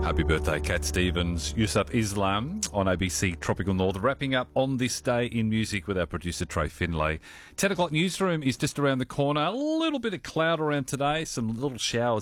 Happy birthday, Cat Stevens. Yusuf Islam on ABC Tropical North. Wrapping up on this day in music with our producer, Trey Finlay. 10 o'clock newsroom is just around the corner. A little bit of cloud around today. Some little showers